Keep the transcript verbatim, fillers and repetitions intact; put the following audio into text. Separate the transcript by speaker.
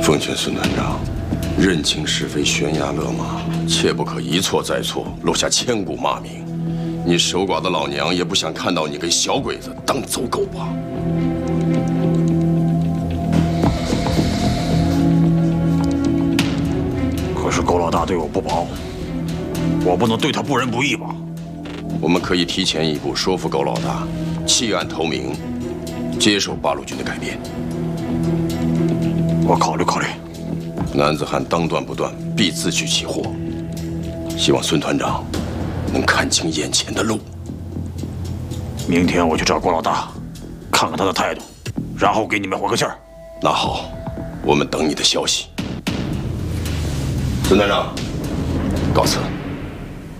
Speaker 1: 奉劝孙团长，认清是非，悬崖勒马，切不可一错再错，落下千古骂名。你守寡的老娘也不想看到你跟小鬼子当走狗吧？
Speaker 2: 可是狗老大对我不薄，我不能对他不仁不义吧？
Speaker 1: 我们可以提前一步说服狗老大，弃暗投明，接受八路军的改变。
Speaker 2: 我考虑考虑。
Speaker 1: 男子汉当断不断，必自取其祸。希望孙团长能看清眼前的路。
Speaker 2: 明天我去找郭老大，看看他的态度，然后给你们回个信儿。
Speaker 1: 那好，我们等你的消息。孙团长，告辞。